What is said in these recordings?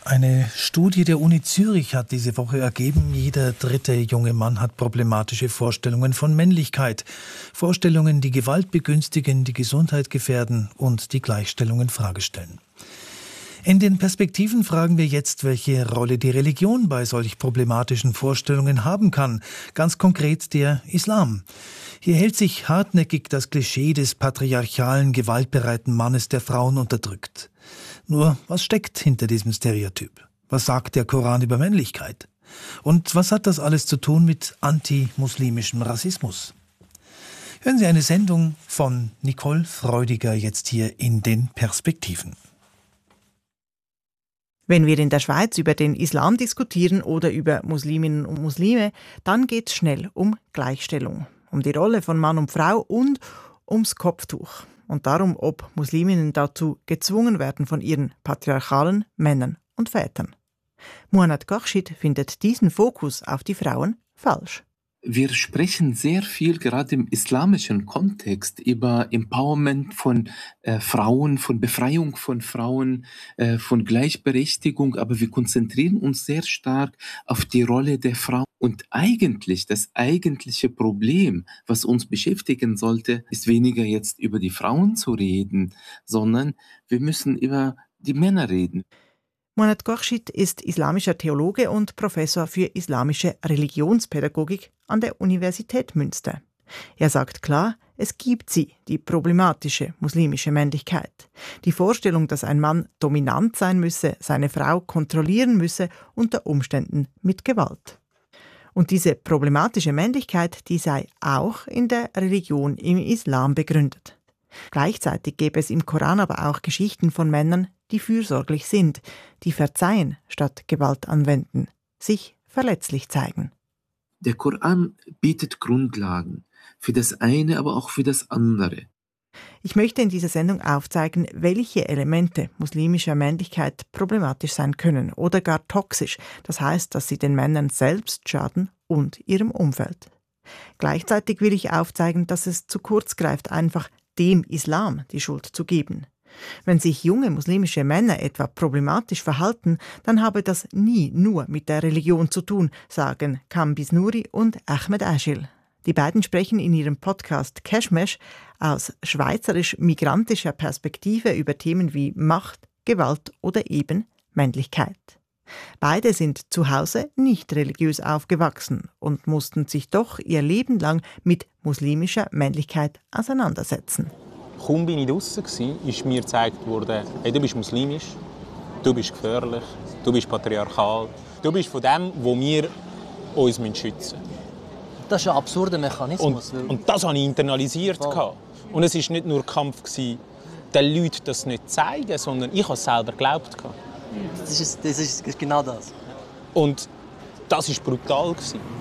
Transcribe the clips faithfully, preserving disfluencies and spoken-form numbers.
Eine Studie der Uni Zürich hat diese Woche ergeben, jeder dritte junge Mann hat problematische Vorstellungen von Männlichkeit. Vorstellungen, die Gewalt begünstigen, die Gesundheit gefährden und die Gleichstellung in Frage stellen. In den Perspektiven fragen wir jetzt, welche Rolle die Religion bei solch problematischen Vorstellungen haben kann. Ganz konkret der Islam. Hier hält sich hartnäckig das Klischee des patriarchalen, gewaltbereiten Mannes, der Frauen unterdrückt. Nur, was steckt hinter diesem Stereotyp? Was sagt der Koran über Männlichkeit? Und was hat das alles zu tun mit antimuslimischem Rassismus? Hören Sie eine Sendung von Nicole Freudiger jetzt hier in den Perspektiven. Wenn wir in der Schweiz über den Islam diskutieren oder über Musliminnen und Muslime, dann geht es schnell um Gleichstellung, um die Rolle von Mann und Frau und ums Kopftuch. Und darum, ob Musliminnen dazu gezwungen werden von ihren patriarchalen Männern und Vätern. Muhannad Khorshid findet diesen Fokus auf die Frauen falsch. Wir sprechen sehr viel, gerade im islamischen Kontext, über Empowerment von äh, Frauen, von Befreiung von Frauen, äh, von Gleichberechtigung, aber wir konzentrieren uns sehr stark auf die Rolle der Frau. Und eigentlich, das eigentliche Problem, was uns beschäftigen sollte, ist weniger jetzt über die Frauen zu reden, sondern wir müssen über die Männer reden. Muhannad Khorshid ist islamischer Theologe und Professor für islamische Religionspädagogik an der Universität Münster. Er sagt klar, es gibt sie, die problematische muslimische Männlichkeit. Die Vorstellung, dass ein Mann dominant sein müsse, seine Frau kontrollieren müsse, unter Umständen mit Gewalt. Und diese problematische Männlichkeit, die sei auch in der Religion im Islam begründet. Gleichzeitig gäbe es im Koran aber auch Geschichten von Männern, die fürsorglich sind, die verzeihen statt Gewalt anwenden, sich verletzlich zeigen. Der Koran bietet Grundlagen für das eine, aber auch für das andere. Ich möchte in dieser Sendung aufzeigen, welche Elemente muslimischer Männlichkeit problematisch sein können oder gar toxisch. Das heißt, dass sie den Männern selbst schaden und ihrem Umfeld. Gleichzeitig will ich aufzeigen, dass es zu kurz greift, einfach dem Islam die Schuld zu geben. Wenn sich junge muslimische Männer etwa problematisch verhalten, dann habe das nie nur mit der Religion zu tun, sagen Kam Bisnouri und Ahmed Aschil. Die beiden sprechen in ihrem Podcast Cashmesh aus schweizerisch-migrantischer Perspektive über Themen wie Macht, Gewalt oder eben Männlichkeit. Beide sind zu Hause nicht religiös aufgewachsen und mussten sich doch ihr Leben lang mit muslimischer Männlichkeit auseinandersetzen. Kaum bin ich draussen war, ist mir gezeigt worden, hey, du bist muslimisch, du bist gefährlich, du bist patriarchal, du bist von dem, wo wir uns schützen müssen. Das ist ein absurder Mechanismus. Und, und das habe ich internalisiert. Wow. Und es war nicht nur Kampf, den Leuten das nicht zu zeigen, sondern ich habe es selber geglaubt. Das ist, das ist genau das. Und das war brutal.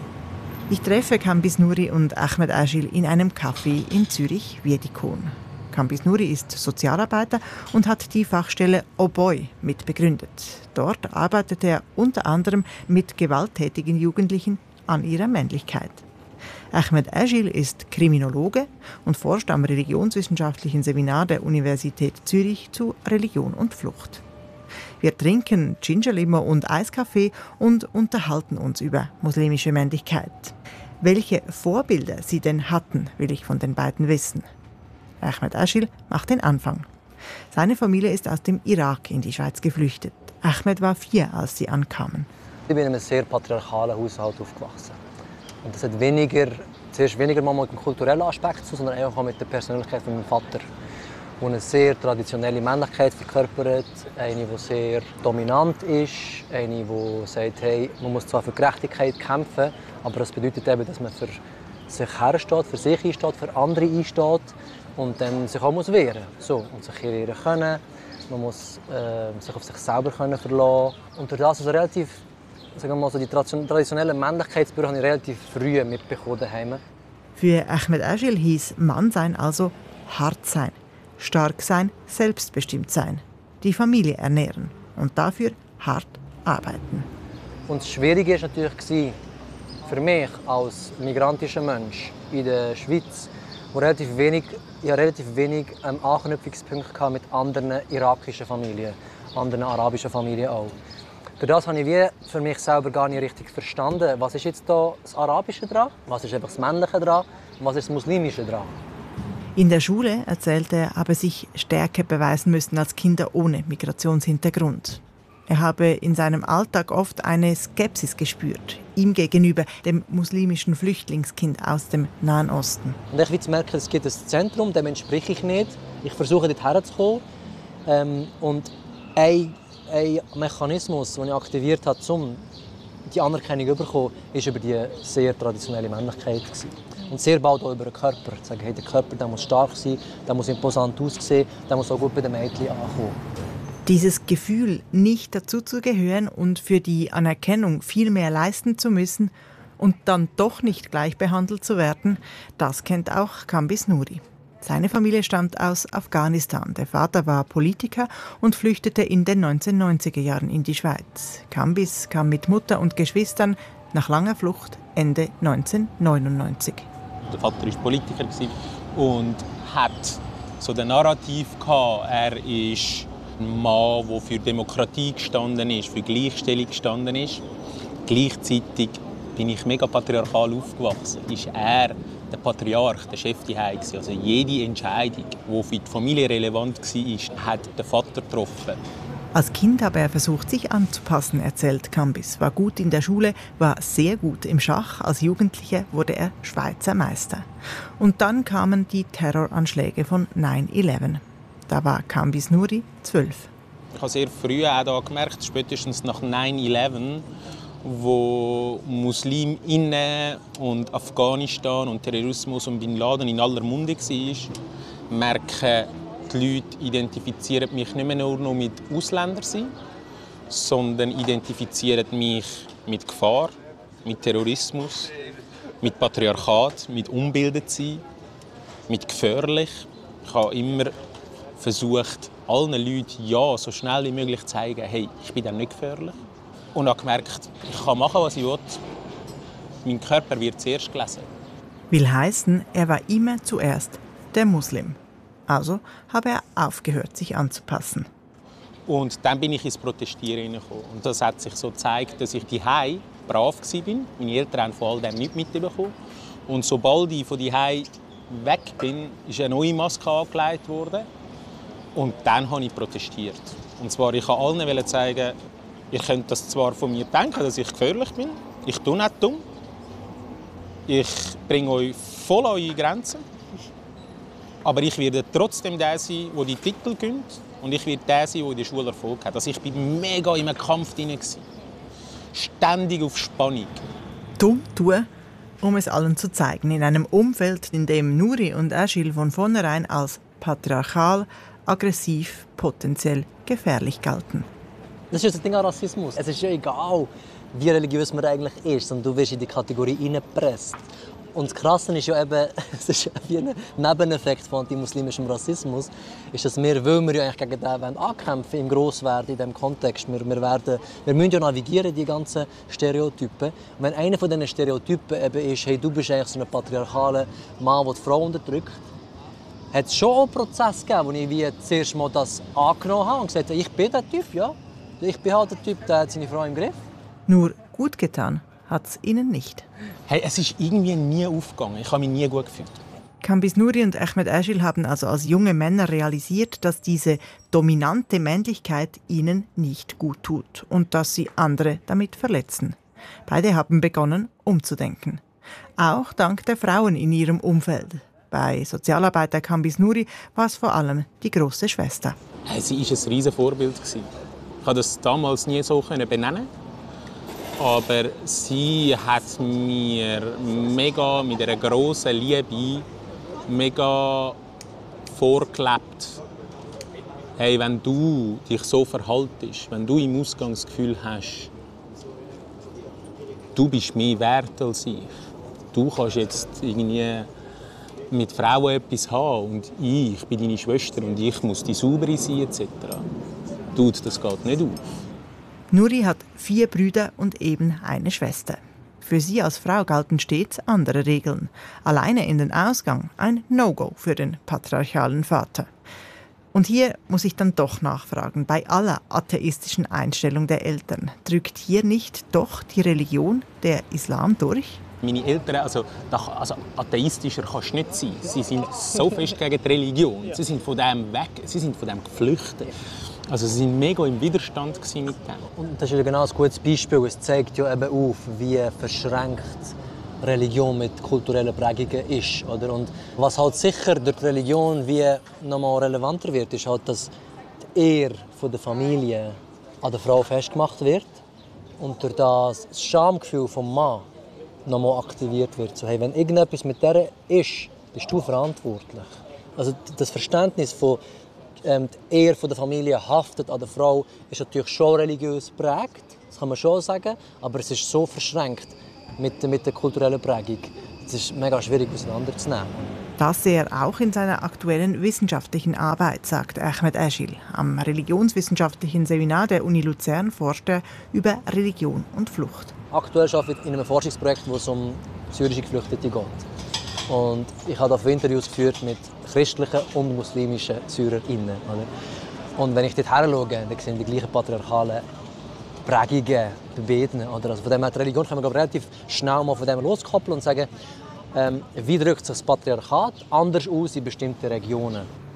Ich treffe Kam Bisnouri und Ahmed Aschil in einem Café in Zürich, Wiedikon. Kam Bisnouri ist Sozialarbeiter und hat die Fachstelle Oboi mitbegründet. Dort arbeitet er unter anderem mit gewalttätigen Jugendlichen an ihrer Männlichkeit. Ahmed Aschil ist Kriminologe und forscht am religionswissenschaftlichen Seminar der Universität Zürich zu Religion und Flucht. Wir trinken Gingerlimo und Eiskaffee und unterhalten uns über muslimische Männlichkeit. Welche Vorbilder sie denn hatten, will ich von den beiden wissen. Ahmed Aschil macht den Anfang. Seine Familie ist aus dem Irak in die Schweiz geflüchtet. Ahmed war vier, als sie ankamen. Ich bin in einem sehr patriarchalen Haushalt aufgewachsen. Und das hat weniger, zuerst weniger mal mit dem kulturellen Aspekt zu, sondern auch mit der Persönlichkeit von meinem Vater, der eine sehr traditionelle Männlichkeit verkörpert, eine, die sehr dominant ist, eine, die sagt, hey, man muss zwar für Gerechtigkeit kämpfen, aber das bedeutet eben, dass man für sich hersteht, für sich einsteht, für andere einsteht und dann sich auch muss wehren muss. So, und sich wehren können, man muss äh, sich auf sich selber können verlassen. Und durch das also relativ, sagen wir mal, so die traditionellen Männlichkeitsbrüche habe ich relativ früh mitbekommen daheim. Für Ahmed Aschil hieß Mann sein also hart sein, stark sein, selbstbestimmt sein, die Familie ernähren und dafür hart arbeiten. Und das Schwierige war natürlich für mich als migrantischer Mensch in der Schweiz, wo relativ wenig, ich hatte relativ wenig ähm, Anknüpfungspunkte mit anderen irakischen Familien, anderen arabischen Familien auch. Durch das habe ich wie für mich selber gar nicht richtig verstanden, was ist jetzt da das Arabische dran, was ist einfach das Männliche dran und was ist das Muslimische dran. In der Schule, erzählte er, habe sich stärker beweisen müssen als Kinder ohne Migrationshintergrund. Er habe in seinem Alltag oft eine Skepsis gespürt, ihm gegenüber, dem muslimischen Flüchtlingskind aus dem Nahen Osten. Und ich will merken, es gibt ein Zentrum, dem entspreche ich nicht. Ich versuche, dort herzukommen. Ähm, und ein, ein Mechanismus, den ich aktiviert habe, um die Anerkennung zu bekommen, war über die sehr traditionelle Männlichkeit. Und sehr bald auch über den Körper. Sagen, hey, der Körper der muss stark sein, der muss imposant aussehen, der muss auch gut bei den Mädchen ankommen. Dieses Gefühl, nicht dazuzugehören und für die Anerkennung viel mehr leisten zu müssen und dann doch nicht gleich behandelt zu werden, das kennt auch Kambis Nouri. Seine Familie stammt aus Afghanistan. Der Vater war Politiker und flüchtete in den neunzehnhundertneunziger Jahren in die Schweiz. Kambis kam mit Mutter und Geschwistern nach langer Flucht Ende neunzehnhundertneunundneunzig. Der Vater war Politiker und hat so den Narrativ gehabt, er ist ein Mann, der für Demokratie gestanden ist, für Gleichstellung gestanden ist. Gleichzeitig bin ich mega patriarchal aufgewachsen. Ist er der Patriarch, der Chef zu Hause. Also jede Entscheidung, die für die Familie relevant war, hat der Vater getroffen. Als Kind habe er versucht, sich anzupassen, erzählt Kambis. War gut in der Schule, war sehr gut im Schach. Als Jugendlicher wurde er Schweizer Meister. Und dann kamen die Terroranschläge von neun elf. Da war Kambis Nouri zwölf. Ich habe sehr früh auch da gemerkt, spätestens nach neun elf, wo Musliminnen und Afghanistan und Terrorismus und Bin Laden in aller Munde war, merken die Leute identifizieren mich nicht mehr nur noch mit Ausländern sein, sondern identifizieren mich mit Gefahr, mit Terrorismus, mit Patriarchat, mit Unbildetsein, mit gefährlich. Ich habe immer versucht, allen Leuten ja, so schnell wie möglich zu zeigen, hey, ich bin dann nicht gefährlich. Und habe gemerkt, ich kann machen, was ich will. Mein Körper wird zuerst gelesen. Will heißen, er war immer zuerst der Muslim. Also habe er aufgehört, sich anzupassen. Und dann bin ich ins Protestieren hineingekommen. Und das hat sich so gezeigt, dass ich daheim brav war. Meine Eltern haben von all dem nichts mitbekommen. Und sobald ich von daheim weg bin, ist eine neue Maske angelegt worden. Und dann habe ich protestiert. Und zwar, ich wollte allen zeigen, ihr könnt das zwar von mir denken, dass ich gefährlich bin. Ich tue nicht dumm. Ich bringe euch voll an eure Grenzen. Aber ich werde trotzdem der sein, der die Titel gönnt. Und ich werde der sein, der in der Schule Erfolg hat. Also ich war mega in einem Kampf drin. Ständig auf Spannung. Dumm tun, um es allen zu zeigen. In einem Umfeld, in dem Nouri und Aschil von vornherein als patriarchal, aggressiv, potenziell gefährlich galten. Das ist das Ding an Rassismus. Es ist ja egal, wie religiös man eigentlich ist, sondern du wirst in die Kategorie hineingepresst. Und das Krasse ist ja eben, es ist wie ein Nebeneffekt von antimuslimischem Rassismus, ist, dass wir, weil wir ja eigentlich gegen den ankämpfen im Grosswerden, in diesem Kontext, wir, wir, werden, wir müssen ja navigieren, die ganzen Stereotypen. Und wenn einer von diesen Stereotypen eben ist, hey, du bist eigentlich so ein patriarchaler Mann, der die Frau unterdrückt, hat es schon einen Prozess gegeben, wo ich wie zuerst mal das angenommen habe und gesagt habe, ich bin der Typ, ja. Ich bin halt der Typ, der hat seine Frau im Griff. Nur gut getan hat es ihnen nicht. Hey, es ist irgendwie nie aufgegangen. Ich habe mich nie gut gefühlt. Kambis Nouri und Ahmed Aschil haben also als junge Männer realisiert, dass diese dominante Männlichkeit ihnen nicht gut tut und dass sie andere damit verletzen. Beide haben begonnen, umzudenken. Auch dank der Frauen in ihrem Umfeld. Bei Sozialarbeiter Kambis Nouri war es vor allem die grosse Schwester. Hey, sie war ein riesiges Vorbild. Ich konnte das damals nie so benennen. Aber sie hat mir mega mit einer grossen Liebe mega vorgelebt. Hey, wenn du dich so verhaltest, wenn du im Ausgang das Gefühl hast, du bist mehr wert als ich. Du kannst jetzt irgendwie mit Frauen etwas haben und ich bin deine Schwester und ich muss die saubere sein et cetera. Dude, das geht nicht auf. Nouri hat vier Brüder und eben eine Schwester. Für sie als Frau galten stets andere Regeln. Alleine in den Ausgang ein No-Go für den patriarchalen Vater. Und hier muss ich dann doch nachfragen, bei aller atheistischen Einstellung der Eltern, drückt hier nicht doch die Religion, der Islam, durch? Meine Eltern, also, also atheistischer kannst du nicht sein. Sie sind so fest gegen die Religion. Sie sind von dem weg, sie sind von dem geflüchtet. Also sie waren mega im Widerstand mit dem. Und das ist genau ein gutes Beispiel. Es zeigt ja eben auf, wie verschränkt Religion mit kulturellen Prägungen ist. Oder? Und was halt sicher durch die Religion wie noch mal relevanter wird, ist halt, dass die Ehre der Familie an der Frau festgemacht wird und durch das Schamgefühl des Mannes noch mal aktiviert wird. So, hey, wenn irgendetwas mit der ist, bist du verantwortlich. Also das Verständnis von ähm, die Ehre der Familie haftet an der Frau ist natürlich schon religiös geprägt, das kann man schon sagen, aber es ist so verschränkt mit, mit der kulturellen Prägung. Es ist mega schwierig auseinanderzunehmen. Das sehe er auch in seiner aktuellen wissenschaftlichen Arbeit, sagt Ahmed Eschil. Am religionswissenschaftlichen Seminar der Uni Luzern forscht er über Religion und Flucht. Aktuell arbeite ich in einem Forschungsprojekt, wo es um syrische Geflüchtete geht. Und ich habe dafür Interviews geführt mit christlichen und muslimischen SyrerInnen. Und wenn ich dort her schaue, dann sehe ich die gleichen patriarchalen Prägungen bei beiden. Also von dem her, die Religion kann man relativ schnell mal von dem loskoppeln und sagen, ähm, wie drückt sich das Patriarchat anders aus in bestimmten Regionen.